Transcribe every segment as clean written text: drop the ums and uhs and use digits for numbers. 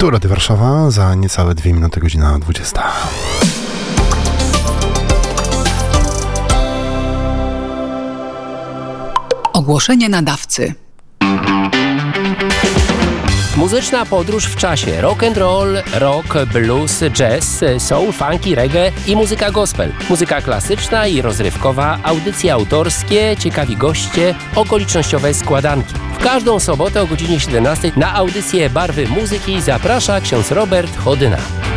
Tu Radio Warszawa, za niecałe 2 minuty, godzina 20. Ogłoszenie nadawcy. Muzyczna podróż w czasie. Rock and roll, rock, blues, jazz, soul, funky, reggae i muzyka gospel. Muzyka klasyczna i rozrywkowa, audycje autorskie, ciekawi goście, okolicznościowe składanki. W każdą sobotę o godzinie 17 na audycję Barwy Muzyki zaprasza ksiądz Robert Chodyna.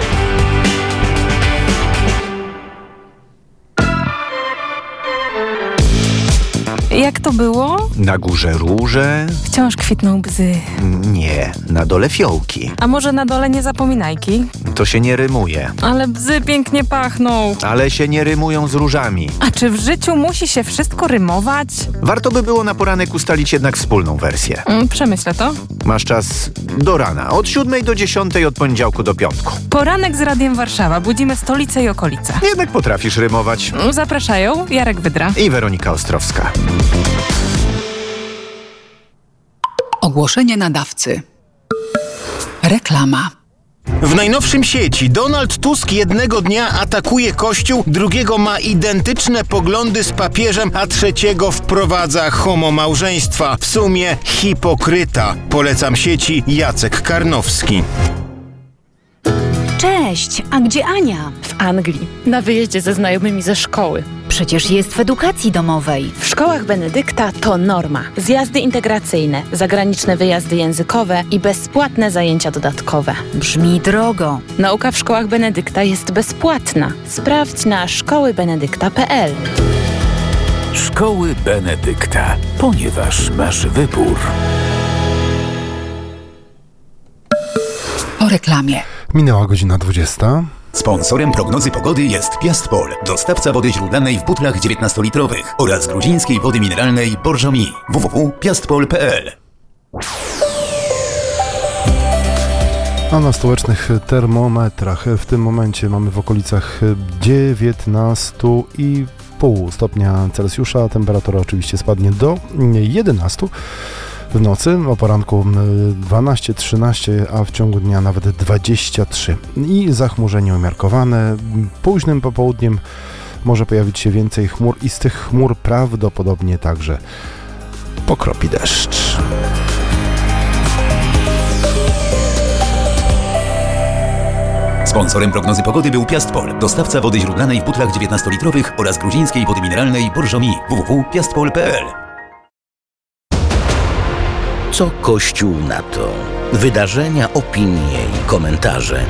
Jak to było? Na górze róże? Wciąż kwitną bzy. Nie, na dole fiołki. A może na dole niezapominajki? To się nie rymuje. Ale bzy pięknie pachną. Ale się nie rymują z różami. A czy w życiu musi się wszystko rymować? Warto by było na poranek ustalić jednak wspólną wersję. Przemyślę to. Masz czas do rana, od 7 do 10, od poniedziałku do piątku. Poranek z Radiem Warszawa. Budzimy stolicę i okolice. Jednak potrafisz rymować. Zapraszają Jarek Wydra I Weronika Ostrowska. Ogłoszenie nadawcy. Reklama. W najnowszym sieci Donald Tusk jednego dnia atakuje Kościół, drugiego ma identyczne poglądy z papieżem, a trzeciego wprowadza homomałżeństwa. W sumie hipokryta. Polecam sieci Jacek Karnowski. Cześć, a gdzie Ania? W Anglii, na wyjeździe ze znajomymi ze szkoły. Przecież jest w edukacji domowej. W szkołach Benedykta to norma. Zjazdy integracyjne, zagraniczne wyjazdy językowe i bezpłatne zajęcia dodatkowe. Brzmi drogo. Nauka w szkołach Benedykta jest bezpłatna. Sprawdź na szkołybenedykta.pl. Szkoły Benedykta, ponieważ masz wybór. Po reklamie. Minęła godzina 20. Sponsorem prognozy pogody jest Piastpol, dostawca wody źródlanej w butlach 19-litrowych oraz gruzińskiej wody mineralnej Borżomi. www.piastpol.pl. A na stołecznych termometrach w tym momencie mamy w okolicach 19,5 stopnia Celsjusza. Temperatura oczywiście spadnie do 11. W nocy, o poranku 12-13, a w ciągu dnia nawet 23. I zachmurzenie umiarkowane. Późnym popołudniem może pojawić się więcej chmur i z tych chmur prawdopodobnie także pokropi deszcz. Sponsorem prognozy pogody był Piastpol, dostawca wody źródlanej w butlach 19-litrowych oraz gruzińskiej wody mineralnej Borżomi. www.piastpol.pl. Co Kościół na to? Wydarzenia, opinie i komentarze.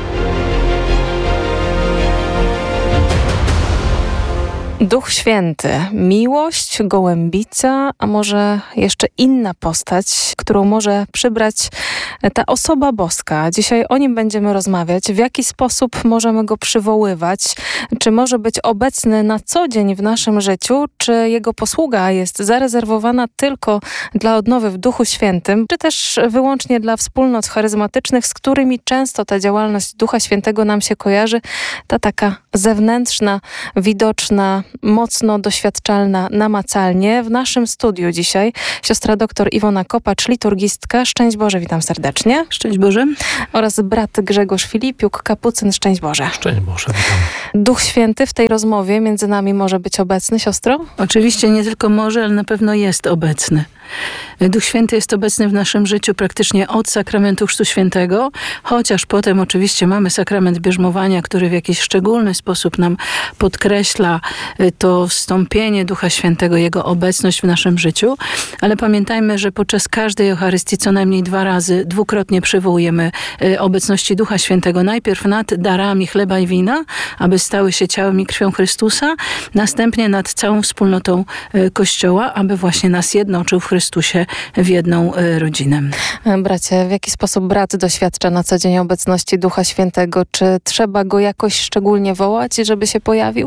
Duch Święty, miłość, gołębica, a może jeszcze inna postać, którą może przybrać ta osoba boska. Dzisiaj o nim będziemy rozmawiać. W jaki sposób możemy go przywoływać? Czy może być obecny na co dzień w naszym życiu? Czy jego posługa jest zarezerwowana tylko dla odnowy w Duchu Świętym? Czy też wyłącznie dla wspólnot charyzmatycznych, z którymi często ta działalność Ducha Świętego nam się kojarzy? Ta taka zewnętrzna, widoczna, mocno doświadczalna, namacalnie. W naszym studiu dzisiaj siostra dr Iwona Kopacz, liturgistka. Szczęść Boże, witam serdecznie. Szczęść Boże. Oraz brat Grzegorz Filipiuk, kapucyn. Szczęść Boże. Szczęść Boże, witam. Duch Święty w tej rozmowie między nami może być obecny, siostro? Oczywiście nie tylko może, ale na pewno jest obecny. Duch Święty jest obecny w naszym życiu praktycznie od sakramentu Chrztu Świętego, chociaż potem oczywiście mamy sakrament bierzmowania, który w jakiś szczególny sposób nam podkreśla to wstąpienie Ducha Świętego, Jego obecność w naszym życiu. Ale pamiętajmy, że podczas każdej Eucharystii co najmniej 2 razy, dwukrotnie przywołujemy obecności Ducha Świętego. Najpierw nad darami chleba i wina, aby stały się ciałem i krwią Chrystusa. Następnie nad całą wspólnotą Kościoła, aby właśnie nas jednoczył w Chrystusie w jedną rodzinę. Bracie, w jaki sposób brat doświadcza na co dzień obecności Ducha Świętego? Czy trzeba go jakoś szczególnie wołać, żeby się pojawił?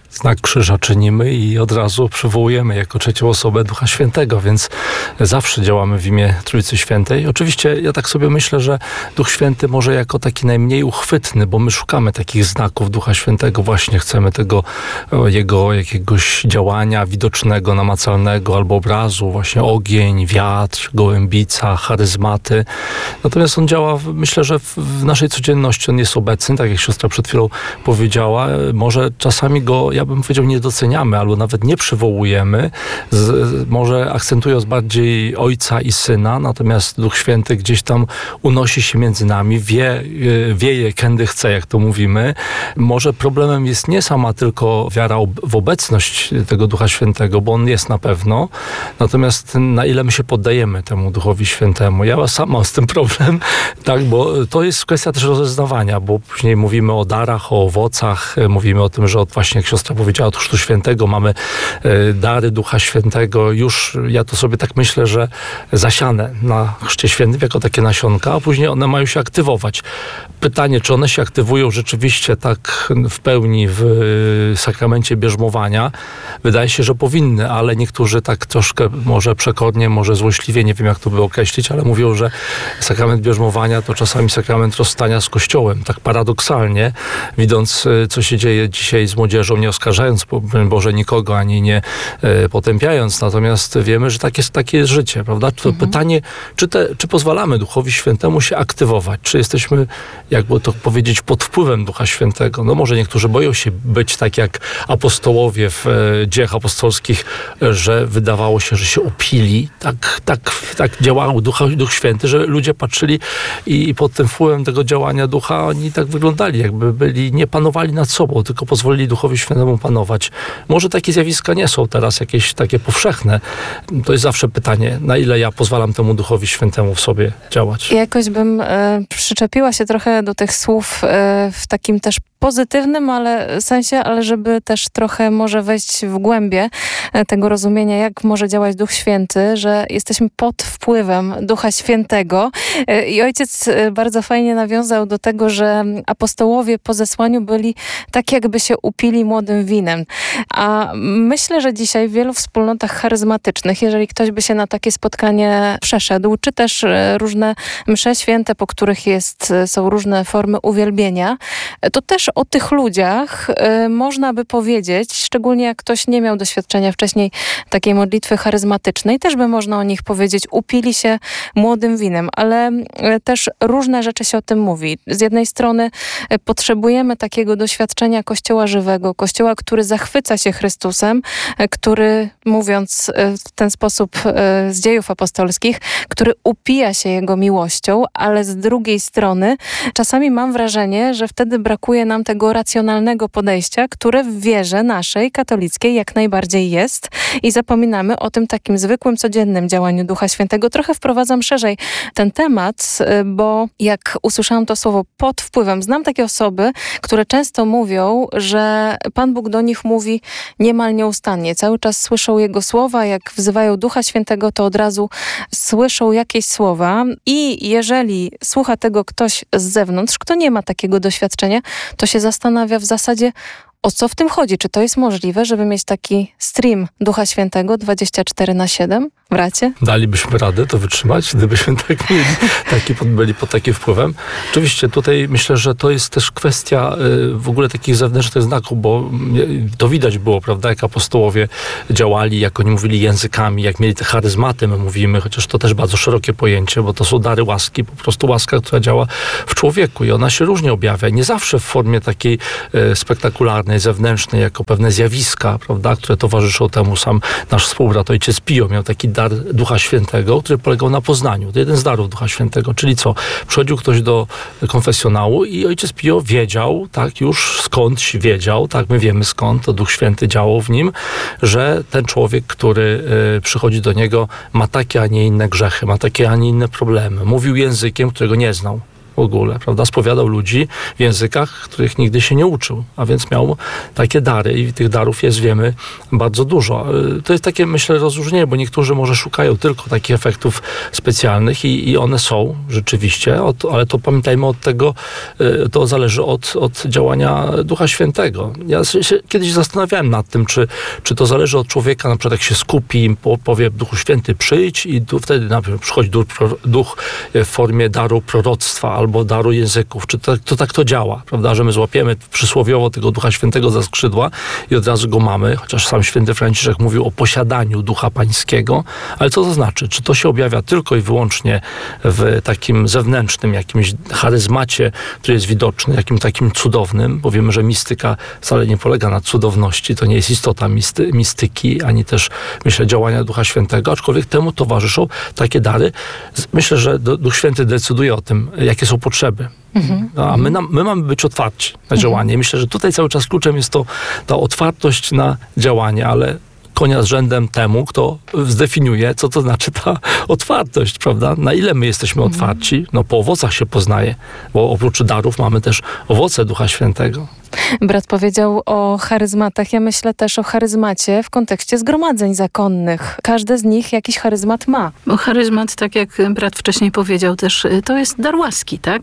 znak krzyża czynimy i od razu przywołujemy jako trzecią osobę Ducha Świętego, więc zawsze działamy w imię Trójcy Świętej. Oczywiście ja tak sobie myślę, że Duch Święty może jako taki najmniej uchwytny, bo my szukamy takich znaków Ducha Świętego, właśnie chcemy tego jego jakiegoś działania widocznego, namacalnego albo obrazu, właśnie ogień, wiatr, gołębica, charyzmaty. Natomiast on działa, myślę, że w naszej codzienności on jest obecny, tak jak siostra przed chwilą powiedziała. Może czasami go, ja bym powiedział, nie doceniamy albo nawet nie przywołujemy, może akcentując bardziej Ojca i Syna, natomiast Duch Święty gdzieś tam unosi się między nami, wieje kiedy chce, jak to mówimy. Może problemem jest nie sama tylko wiara w obecność tego Ducha Świętego, bo on jest na pewno, natomiast na ile my się poddajemy temu Duchowi Świętemu. Ja sam mam z tym problem, tak, bo to jest kwestia też rozeznawania, bo później mówimy o darach, o owocach, mówimy o tym, że właśnie jak siostra powiedziała od Chrztu Świętego mamy dary Ducha Świętego. Już ja to sobie tak myślę, że zasiane na Chrzcie Świętym jako takie nasionka, a później one mają się aktywować. Pytanie, czy one się aktywują rzeczywiście tak w pełni w sakramencie bierzmowania? Wydaje się, że powinny, ale niektórzy tak troszkę może przekornie, może złośliwie, nie wiem jak to by określić, ale mówią, że sakrament bierzmowania to czasami sakrament rozstania z Kościołem. Tak paradoksalnie, widząc co się dzieje dzisiaj z młodzieżą, nie oskarżając Boże nikogo, ani nie potępiając, natomiast wiemy, że takie jest życie, prawda? To pytanie, czy pozwalamy Duchowi Świętemu się aktywować? Czy jesteśmy, jakby to powiedzieć, pod wpływem Ducha Świętego? No może niektórzy boją się być tak jak apostołowie w dziejach apostolskich, że wydawało się, że się upili. Tak działał Duch Święty, że ludzie patrzyli i pod tym wpływem tego działania Ducha oni tak wyglądali, jakby nie panowali nad sobą, tylko pozwolili Duchowi Świętemu panować. Może takie zjawiska nie są teraz jakieś takie powszechne. To jest zawsze pytanie, na ile ja pozwalam temu Duchowi Świętemu w sobie działać. Jakoś bym przyczepiła się trochę do tych słów w takim też pozytywnym sensie, ale żeby też trochę może wejść w głębie tego rozumienia, jak może działać Duch Święty, że jesteśmy pod wpływem Ducha Świętego. I ojciec bardzo fajnie nawiązał do tego, że apostołowie po zesłaniu byli tak jakby się upili młodym winem. A myślę, że dzisiaj w wielu wspólnotach charyzmatycznych, jeżeli ktoś by się na takie spotkanie przeszedł, czy też różne msze święte, po których są różne formy uwielbienia, to też o tych ludziach można by powiedzieć, szczególnie jak ktoś nie miał doświadczenia wcześniej takiej modlitwy charyzmatycznej, też by można o nich powiedzieć, upili się młodym winem, ale też różne rzeczy się o tym mówi. Z jednej strony potrzebujemy takiego doświadczenia Kościoła żywego, Kościoła, który zachwyca się Chrystusem, który, mówiąc w ten sposób z dziejów apostolskich, który upija się Jego miłością, ale z drugiej strony czasami mam wrażenie, że wtedy brakuje nam tego racjonalnego podejścia, które w wierze naszej katolickiej jak najbardziej jest i zapominamy o tym takim zwykłym, codziennym działaniu Ducha Świętego. Trochę wprowadzam szerzej ten temat, bo jak usłyszałam to słowo pod wpływem, znam takie osoby, które często mówią, że Pan Bóg do nich mówi niemal nieustannie. Cały czas słyszą Jego słowa, jak wzywają Ducha Świętego, to od razu słyszą jakieś słowa i jeżeli słucha tego ktoś z zewnątrz, kto nie ma takiego doświadczenia, to się zastanawia w zasadzie, o co w tym chodzi? Czy to jest możliwe, żeby mieć taki stream Ducha Świętego 24/7 w racie? Dalibyśmy radę to wytrzymać, gdybyśmy tak mieli, byli pod takim wpływem. Oczywiście tutaj myślę, że to jest też kwestia w ogóle takich zewnętrznych znaków, bo to widać było, prawda, jak apostołowie działali, jak oni mówili językami, jak mieli te charyzmaty, my mówimy, chociaż to też bardzo szerokie pojęcie, bo to są dary łaski, po prostu łaska, która działa w człowieku i ona się różnie objawia. Nie zawsze w formie takiej spektakularnej, zewnętrznej, jako pewne zjawiska, prawda, które towarzyszą temu. Sam nasz współbrat, ojciec Pio, miał taki dar Ducha Świętego, który polegał na poznaniu. To jeden z darów Ducha Świętego, czyli co? Przychodził ktoś do konfesjonału i ojciec Pio wiedział, tak, już skądś wiedział, tak, my wiemy skąd, to Duch Święty działał w nim, że ten człowiek, który przychodzi do niego, ma takie, a nie inne grzechy, ma takie, a nie inne problemy. Mówił językiem, którego nie znał. w ogóle, prawda? Spowiadał ludzi w językach, których nigdy się nie uczył, a więc miał takie dary i tych darów jest, wiemy, bardzo dużo. To jest takie, myślę, rozróżnienie, bo niektórzy może szukają tylko takich efektów specjalnych i one są rzeczywiście, ale to pamiętajmy od tego, to zależy od działania Ducha Świętego. Ja się kiedyś zastanawiałem nad tym, czy to zależy od człowieka, na przykład jak się skupi, powie Duchu Święty przyjdź i wtedy na przykład przychodzi duch w formie daru proroctwa albo daru języków. Czy to tak to działa, prawda? Że my złapiemy przysłowiowo tego Ducha Świętego za skrzydła i od razu go mamy, chociaż sam święty Franciszek mówił o posiadaniu Ducha Pańskiego. Ale co to znaczy? Czy to się objawia tylko i wyłącznie w takim zewnętrznym jakimś charyzmacie, który jest widoczny, jakim takim cudownym, bo wiemy, że mistyka wcale nie polega na cudowności, to nie jest istota mistyki, ani też, myślę, działania Ducha Świętego, aczkolwiek temu towarzyszą takie dary. Myślę, że Duch Święty decyduje o tym, jakie są potrzeby. A my mamy być otwarci na działanie. Myślę, że tutaj cały czas kluczem jest ta otwartość na działanie, ale konia z rzędem temu, kto zdefiniuje, co to znaczy ta otwartość, prawda? Na ile my jesteśmy otwarci? No po owocach się poznaje, bo oprócz darów mamy też owoce Ducha Świętego. Brat powiedział o charyzmatach. Ja myślę też o charyzmacie w kontekście zgromadzeń zakonnych. Każde z nich jakiś charyzmat ma. Bo charyzmat, tak jak brat wcześniej powiedział też, to jest dar łaski, tak?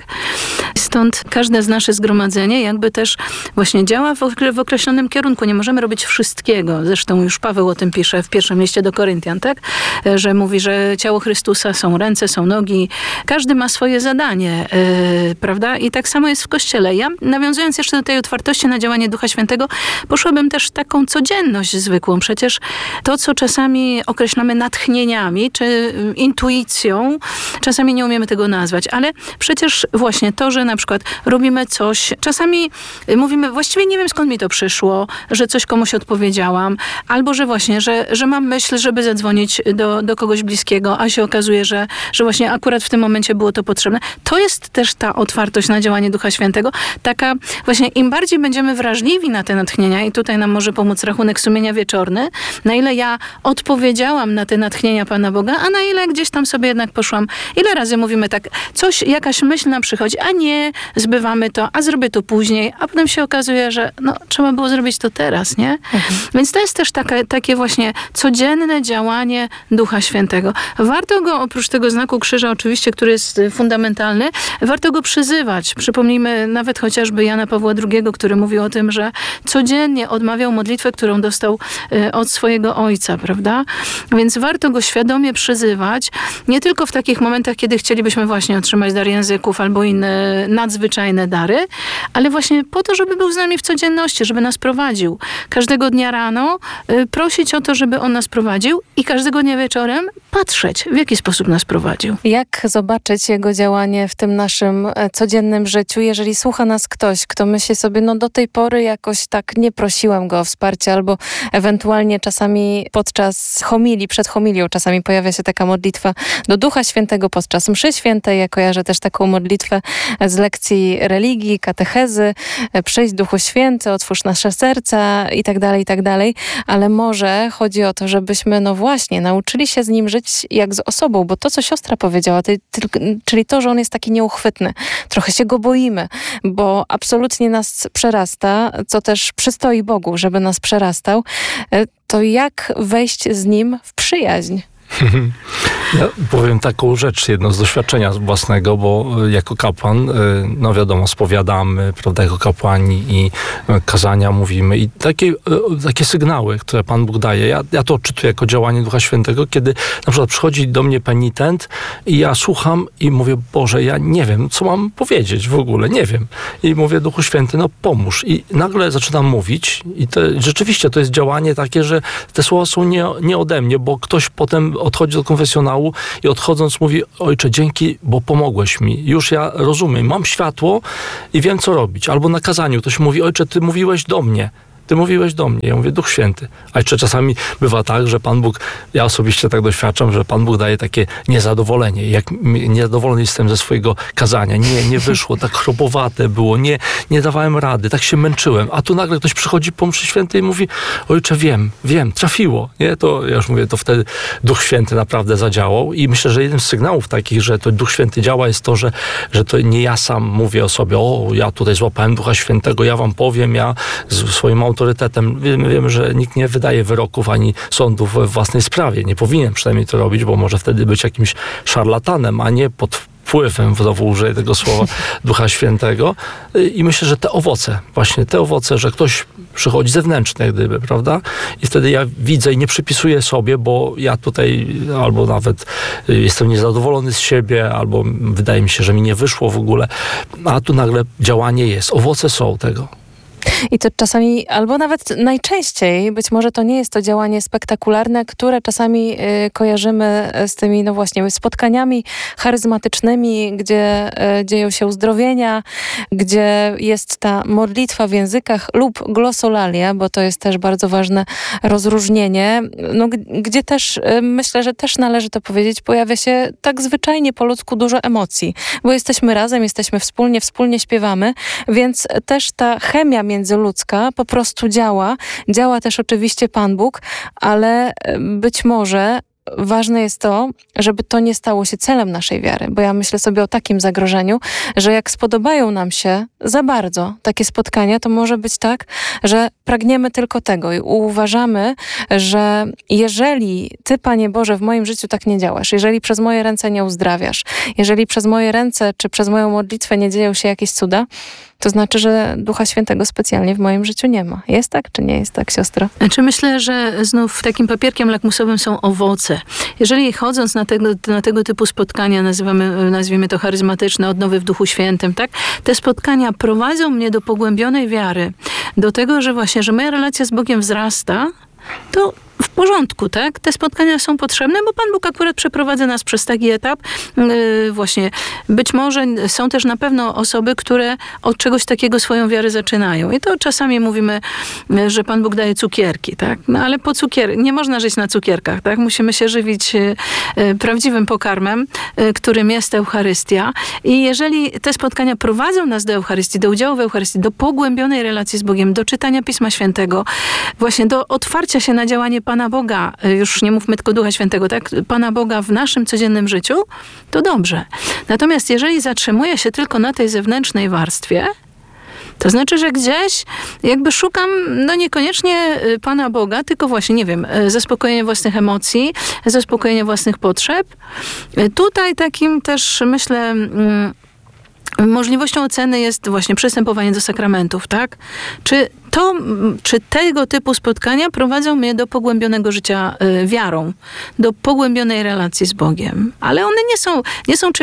Stąd każde z nasze zgromadzenie jakby też właśnie działa w określonym kierunku. Nie możemy robić wszystkiego. Zresztą już Paweł o tym pisze w pierwszym liście do Koryntian, tak? Że mówi, że ciało Chrystusa są ręce, są nogi. Każdy ma swoje zadanie, prawda? I tak samo jest w Kościele. Ja, nawiązując jeszcze do tej otwartości na działanie Ducha Świętego, poszłabym też taką codzienność zwykłą. Przecież to, co czasami określamy natchnieniami, czy intuicją, czasami nie umiemy tego nazwać, ale przecież właśnie to, że na przykład robimy coś, czasami mówimy, właściwie nie wiem, skąd mi to przyszło, że coś komuś odpowiedziałam, albo że właśnie, że mam myśl, żeby zadzwonić do kogoś bliskiego, a się okazuje, że właśnie akurat w tym momencie było to potrzebne. To jest też ta otwartość na działanie Ducha Świętego. Taka właśnie, im bardziej będziemy wrażliwi na te natchnienia i tutaj nam może pomóc rachunek sumienia wieczorny, na ile ja odpowiedziałam na te natchnienia Pana Boga, a na ile gdzieś tam sobie jednak poszłam. Ile razy mówimy tak, jakaś myśl nam przychodzi, a nie, zbywamy to, a zrobię to później, a potem się okazuje, że trzeba było zrobić to teraz, nie? Więc to jest też takie właśnie codzienne działanie Ducha Świętego. Warto go, oprócz tego znaku krzyża oczywiście, który jest fundamentalny, warto go przyzywać. Przypomnijmy nawet chociażby Jana Pawła II, który mówił o tym, że codziennie odmawiał modlitwę, którą dostał od swojego ojca, prawda? Więc warto go świadomie przyzywać, nie tylko w takich momentach, kiedy chcielibyśmy właśnie otrzymać dar języków albo inne nadzwyczajne dary, ale właśnie po to, żeby był z nami w codzienności, żeby nas prowadził. Każdego dnia rano prosić o to, żeby on nas prowadził i każdego dnia wieczorem patrzeć, w jaki sposób nas prowadził. Jak zobaczyć jego działanie w tym naszym codziennym życiu, jeżeli słucha nas ktoś, kto myśli sobie, do tej pory jakoś tak nie prosiłem go o wsparcie, albo ewentualnie czasami podczas homilii, przed homilią czasami pojawia się taka modlitwa do Ducha Świętego podczas mszy świętej. Ja kojarzę też taką modlitwę z lekcji religii, katechezy, przyjdź Duchu Święty, otwórz nasze serca i tak dalej, ale może chodzi o to, żebyśmy właśnie nauczyli się z nim żyć jak z osobą, bo to, co siostra powiedziała, czyli to, że on jest taki nieuchwytny, trochę się go boimy, bo absolutnie nas przerasta, co też przystoi Bogu, żeby nas przerastał, to jak wejść z nim w przyjaźń? Ja powiem taką rzecz, jedno z doświadczenia własnego, bo jako kapłan, wiadomo, spowiadamy, prawda, jako kapłani i kazania mówimy i takie sygnały, które Pan Bóg daje, ja to odczytuję jako działanie Ducha Świętego, kiedy na przykład przychodzi do mnie penitent i ja słucham i mówię, Boże, ja nie wiem, co mam powiedzieć w ogóle, nie wiem. I mówię, Duchu Święty, pomóż. I nagle zaczynam mówić i rzeczywiście to jest działanie takie, że te słowa są nie ode mnie, bo ktoś potem odchodzi do konfesjonału i odchodząc mówi, Ojcze, dzięki, bo pomogłeś mi. Już ja rozumiem, mam światło i wiem, co robić. Albo na kazaniu ktoś mówi, Ojcze, Ty mówiłeś do mnie. Ty mówiłeś do mnie. Ja mówię, Duch Święty. A jeszcze czasami bywa tak, że Pan Bóg, ja osobiście tak doświadczam, że Pan Bóg daje takie niezadowolenie. Jak niezadowolony jestem ze swojego kazania. Nie wyszło, tak chropowate było, nie dawałem rady, tak się męczyłem. A tu nagle ktoś przychodzi po mszy świętej i mówi, ojcze, wiem, trafiło. Nie? To ja już mówię, to wtedy Duch Święty naprawdę zadziałał i myślę, że jeden z sygnałów takich, że to Duch Święty działa, jest to, że to nie ja sam mówię o sobie, ja tutaj złapałem Ducha Świętego, ja wam powiem, ja z swoim autorytetem, wiemy, że nikt nie wydaje wyroków ani sądów we własnej sprawie. Nie powinien przynajmniej to robić, bo może wtedy być jakimś szarlatanem, a nie pod wpływem, znowu użyję tego słowa, Ducha Świętego. I myślę, że te owoce, że ktoś przychodzi zewnętrzny, jak gdyby, prawda? I wtedy ja widzę i nie przypisuję sobie, bo ja tutaj albo nawet jestem niezadowolony z siebie, albo wydaje mi się, że mi nie wyszło w ogóle, a tu nagle działanie jest. Owoce są tego. I to czasami, albo nawet najczęściej, być może to nie jest to działanie spektakularne, które czasami kojarzymy z tymi, no właśnie, spotkaniami charyzmatycznymi, gdzie dzieją się uzdrowienia, gdzie jest ta modlitwa w językach lub glosolalia, bo to jest też bardzo ważne rozróżnienie, no, gdzie też, myślę, że też należy to powiedzieć, pojawia się tak zwyczajnie po ludzku dużo emocji, bo jesteśmy razem, jesteśmy wspólnie śpiewamy, więc też ta chemia międzyludzka po prostu działa też oczywiście Pan Bóg, ale być może ważne jest to, żeby to nie stało się celem naszej wiary, bo ja myślę sobie o takim zagrożeniu, że jak spodobają nam się za bardzo takie spotkania, to może być tak, że pragniemy tylko tego i uważamy, że jeżeli Ty, Panie Boże, w moim życiu tak nie działasz, jeżeli przez moje ręce nie uzdrawiasz, jeżeli przez moje ręce czy przez moją modlitwę nie dzieją się jakieś cuda, to znaczy, że Ducha Świętego specjalnie w moim życiu nie ma. Jest tak, czy nie jest tak, siostro? Znaczy myślę, że znów takim papierkiem lakmusowym są owoce. Jeżeli chodząc na tego typu spotkania, nazwijmy to charyzmatyczne, odnowy w Duchu Świętym, tak? Te spotkania prowadzą mnie do pogłębionej wiary, do tego, że właśnie, że moja relacja z Bogiem wzrasta, to w porządku, tak? Te spotkania są potrzebne, bo Pan Bóg akurat przeprowadza nas przez taki etap. Właśnie, być może są też na pewno osoby, które od czegoś takiego swoją wiarę zaczynają. I to czasami mówimy, że Pan Bóg daje cukierki, tak? No ale nie można żyć na cukierkach, tak? Musimy się żywić prawdziwym pokarmem, którym jest Eucharystia. I jeżeli te spotkania prowadzą nas do Eucharystii, do udziału w Eucharystii, do pogłębionej relacji z Bogiem, do czytania Pisma Świętego, właśnie do otwarcia się na działanie Pana Boga, już nie mówmy tylko Ducha Świętego, tak? Pana Boga w naszym codziennym życiu, to dobrze. Natomiast jeżeli zatrzymuję się tylko na tej zewnętrznej warstwie, to znaczy, że gdzieś jakby szukam, no niekoniecznie Pana Boga, tylko właśnie, nie wiem, zaspokojenia własnych emocji, zaspokojenia własnych potrzeb. Tutaj takim też, myślę, możliwością oceny jest właśnie przystępowanie do sakramentów, tak? Czy tego typu spotkania prowadzą mnie do pogłębionego życia wiarą, do pogłębionej relacji z Bogiem. Ale one nie są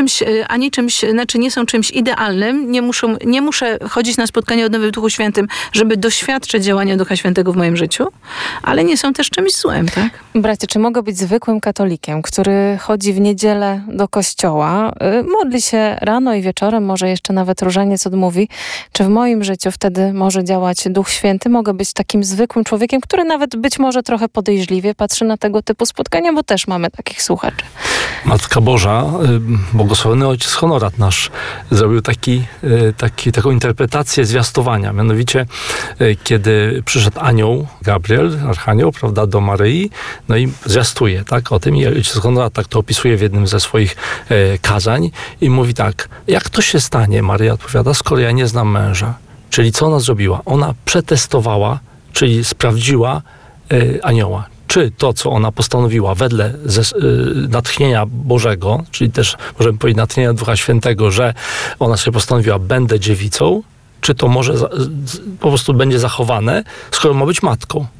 czymś idealnym. Nie muszę chodzić na spotkanie odnowy w Duchu Świętym, żeby doświadczyć działania Ducha Świętego w moim życiu, ale nie są też czymś złym, tak? Bracie, czy mogę być zwykłym katolikiem, który chodzi w niedzielę do kościoła, modli się rano i wieczorem, może jeszcze nawet różaniec odmówi, czy w moim życiu wtedy może działać Duch Święty? Mogę być takim zwykłym człowiekiem, który nawet być może trochę podejrzliwie patrzy na tego typu spotkania, bo też mamy takich słuchaczy. Matka Boża, błogosławiony ojciec Honorat nasz, zrobił taką interpretację zwiastowania. Mianowicie, kiedy przyszedł anioł, Gabriel, archanioł, prawda, do Maryi, no i zwiastuje, tak, o tym. I ojciec Honorat tak to opisuje w jednym ze swoich kazań i mówi tak: jak to się stanie, Maryja odpowiada, skoro ja nie znam męża? Czyli co ona zrobiła? Ona przetestowała, czyli sprawdziła anioła. Czy to, co ona postanowiła wedle natchnienia Bożego, czyli też możemy powiedzieć natchnienia Ducha Świętego, że ona sobie postanowiła, będę dziewicą, czy to może po prostu będzie zachowane, skoro ma być matką.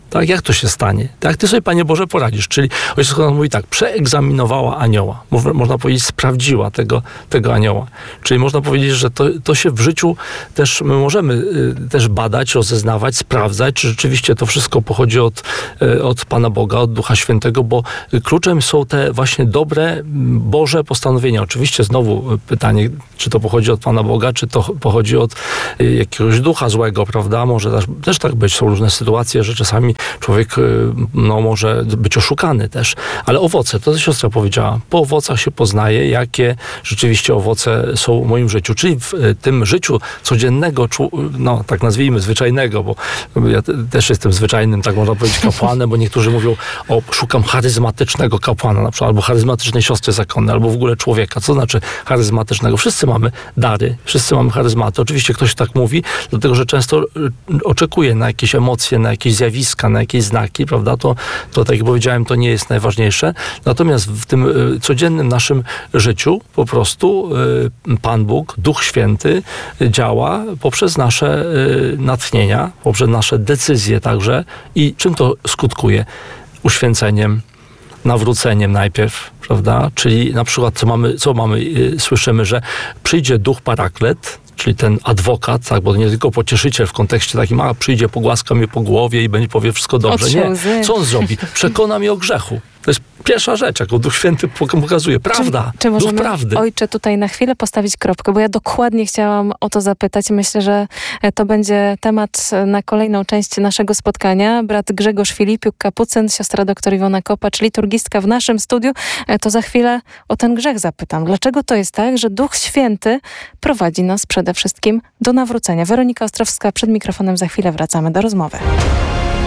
Tak, jak to się stanie? Jak ty sobie, Panie Boże, poradzisz? Czyli Ojciec Konrad mówi tak, przeegzaminowała anioła. Można powiedzieć, sprawdziła tego anioła. Czyli można powiedzieć, że to się w życiu też, my możemy też badać, rozeznawać, sprawdzać, czy rzeczywiście to wszystko pochodzi od Pana Boga, od Ducha Świętego, bo kluczem są te właśnie dobre, Boże postanowienia. Oczywiście znowu pytanie, czy to pochodzi od Pana Boga, czy to pochodzi od jakiegoś ducha złego, prawda? Może też tak być. Są różne sytuacje, że czasami człowiek może być oszukany też. Ale owoce, to siostra powiedziała, po owocach się poznaje, jakie rzeczywiście owoce są w moim życiu. Czyli w tym życiu codziennego, tak nazwijmy, zwyczajnego, bo ja też jestem zwyczajnym, tak można powiedzieć, kapłanem, bo niektórzy mówią, szukam charyzmatycznego kapłana na przykład, albo charyzmatycznej siostry zakonnej, albo w ogóle człowieka. Co znaczy charyzmatycznego? Wszyscy mamy dary, wszyscy mamy charyzmaty. Oczywiście ktoś tak mówi, dlatego że często oczekuje na jakieś emocje, na jakieś zjawiska, na jakieś znaki, prawda? To tak jak powiedziałem, to nie jest najważniejsze. Natomiast w tym codziennym naszym życiu po prostu Pan Bóg, Duch Święty działa poprzez nasze natchnienia, poprzez nasze decyzje także. I czym to skutkuje? Uświęceniem, nawróceniem najpierw, prawda? Czyli na przykład co mamy, słyszymy, że przyjdzie Duch Paraklet, czyli ten adwokat, tak, bo nie tylko pocieszyciel w kontekście takim, przyjdzie, pogłaska mnie po głowie i będzie powie wszystko dobrze. Nie. Co on zrobi? Przekona mnie o grzechu. To jest pierwsza rzecz, jaką Duch Święty pokazuje. Prawda. Czy możemy, Duch prawdy. Ojcze, tutaj na chwilę postawić kropkę, bo ja dokładnie chciałam o to zapytać. Myślę, że to będzie temat na kolejną część naszego spotkania. Brat Grzegorz Filipiuk, kapucyn, siostra doktor Iwona Kopacz, liturgistka w naszym studiu. To za chwilę o ten grzech zapytam. Dlaczego to jest tak, że Duch Święty prowadzi nas przede wszystkim do nawrócenia? Weronika Ostrowska przed mikrofonem, za chwilę wracamy do rozmowy.